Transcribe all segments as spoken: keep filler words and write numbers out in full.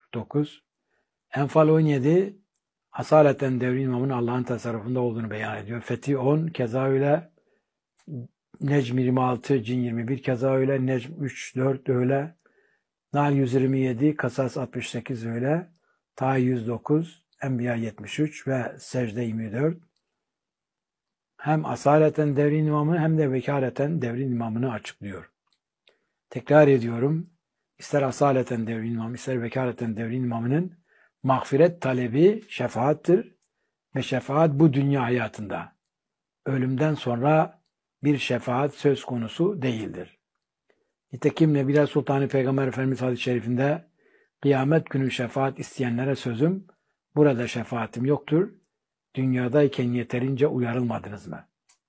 kırk dokuz. Enfal on yedi asaleten devrin imamın Allah'ın tasarrufunda olduğunu beyan ediyor. Fetih on keza öyle. Necm yirmi altı, Cin yirmi bir keza öyle. Necm üç, dört öyle. Nahl yüz yirmi yedi, Kasas altmış sekiz öyle. Taha yüz dokuz, Enbiya yetmiş üç ve Secde yirmi dört. Hem asaleten devrin imamı hem de vekaleten devrin imamını açıklıyor. Tekrar ediyorum. İster asaleten devrin imamı, ister vekaleten devrin imamının mağfiret talebi şefaattir ve şefaat bu dünya hayatında. Ölümden sonra bir şefaat söz konusu değildir. Nitekim Nebiler Sultanı Peygamber Efendimiz hadis-i şerifinde kıyamet günü şefaat isteyenlere sözüm, burada şefaatim yoktur. Dünyadayken yeterince uyarılmadınız mı?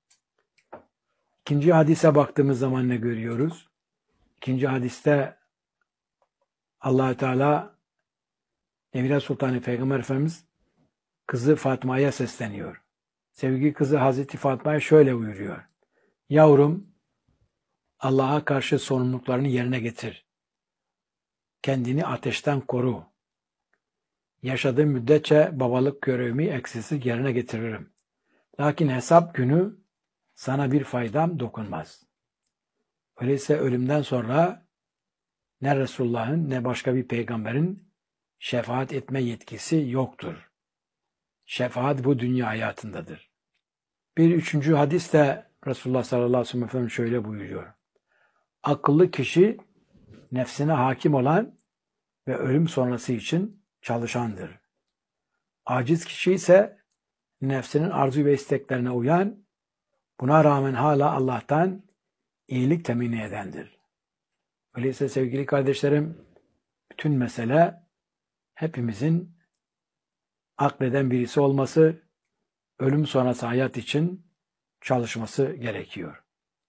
İkinci hadise baktığımız zaman ne görüyoruz? İkinci hadiste Allah-u Teala Nebiler Sultanı Peygamber Efendimiz kızı Fatma'ya sesleniyor. Sevgili kızı Hazreti Fatma'ya şöyle buyuruyor. Yavrum, Allah'a karşı sorumluluklarını yerine getir. Kendini ateşten koru. Yaşadığım müddetçe babalık görevimi eksiksiz yerine getiririm. Lakin hesap günü sana bir faydam dokunmaz. Öyleyse ölümden sonra ne Resulullah'ın ne başka bir peygamberin şefaat etme yetkisi yoktur. Şefaat bu dünya hayatındadır. Bir üçüncü hadiste Resulullah sallallahu aleyhi ve sellem şöyle buyuruyor. Akıllı kişi nefsine hakim olan ve ölüm sonrası için çalışandır. Aciz kişi ise nefsinin arzu ve isteklerine uyan, buna rağmen hala Allah'tan iyilik temin edendir. Öyleyse sevgili kardeşlerim, bütün mesele hepimizin akleden birisi olması, ölüm sonrası hayat için çalışması gerekiyor.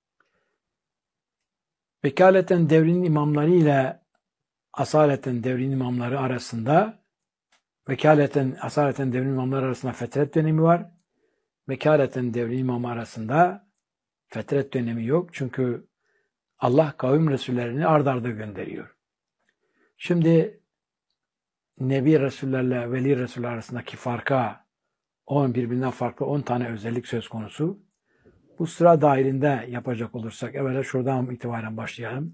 Vekaleten devrin imamları ile asaleten devrin imamları arasında vekaleten asaleten devrin imamları arasında fetret dönemi var. Vekaleten devrin imamı arasında fetret dönemi yok. Çünkü Allah kavim resullerini ard arda gönderiyor. Şimdi Nebi Resullerle Veli Resuller arasındaki farka on birbirinden farklı on tane özellik söz konusu. Bu sıra dahilinde yapacak olursak evvela şuradan itibaren başlayalım.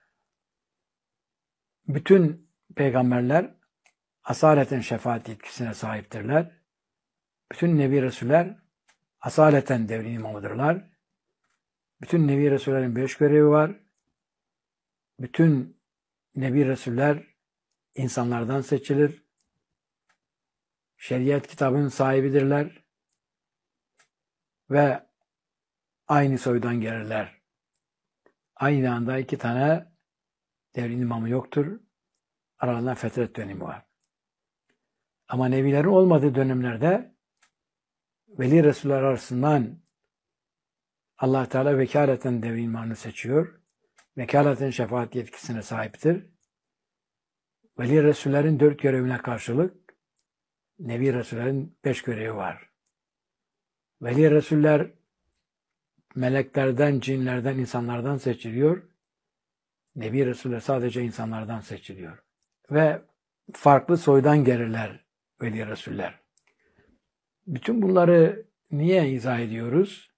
Bütün peygamberler asaleten şefaat yetkisine sahiptirler. Bütün Nebi Resuller asaleten devrin imamıdırlar. Bütün Nebi Resullerin beş görevi var. Bütün Nebi Resuller insanlardan seçilir. Şeriat kitabının sahibidirler. Ve aynı soydan gelirler. Aynı anda iki tane devrin imamı yoktur. Aralarında fetret dönemi var. Ama nebilerin olmadığı dönemlerde Veli Resuller arasından Allah Teala vekaleten devrin imamını seçiyor. Vekaleten şefaat yetkisine sahiptir. Veli Resullerin dört görevine karşılık Nebi Resullerin beş görevi var. Veli Resuller meleklerden, cinlerden, insanlardan seçiliyor. Nebi Resuller sadece insanlardan seçiliyor. Ve farklı soydan gelirler Veli Resuller. Bütün bunları niye izah ediyoruz?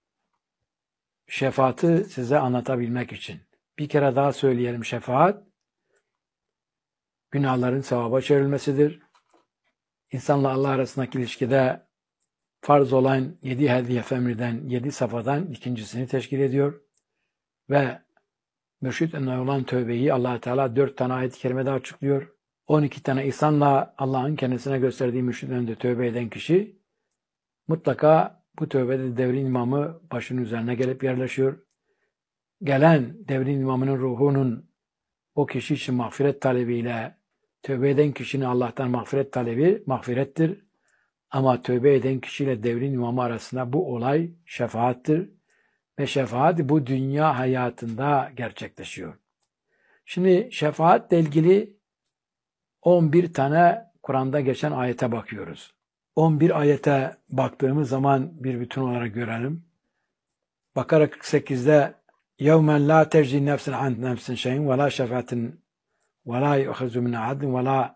Şefaati size anlatabilmek için. Bir kere daha söyleyelim, şefaat günahların sevaba çevrilmesidir. İnsanla Allah arasındaki ilişkide farz olan yedi hediye femriden, yedi safadan ikincisini teşkil ediyor. Ve mürşid önüne olan tövbeyi Allah Teala dört tane ayet-i kerimede açıklıyor. on iki tane ihsanla Allah'ın kendisine gösterdiği mürşid önünde tövbe eden kişi mutlaka bu tövbede devrin imamı başının üzerine gelip yerleşiyor. Gelen devrin imamının ruhunun o kişi için mağfiret talebiyle tövbe eden kişinin Allah'tan mağfiret talebi mağfirettir. Ama tövbe eden kişiyle devrin imamı arasında bu olay şefaattir. Ve şefaat bu dünya hayatında gerçekleşiyor. Şimdi şefaatle ilgili on bir tane Kur'an'da geçen ayete bakıyoruz. on bir ayete baktığımız zaman bir bütün olarak görelim. Bakara kırk sekizde يَوْمَنْ لَا تَجْزِي نَفْسٍ عَنْ نَفْسٍ شَيْءٍ وَلَا شَفَاةٍ وَلَا يُؤْخَذُ مِنْهَا عَدْلٌ وَلَا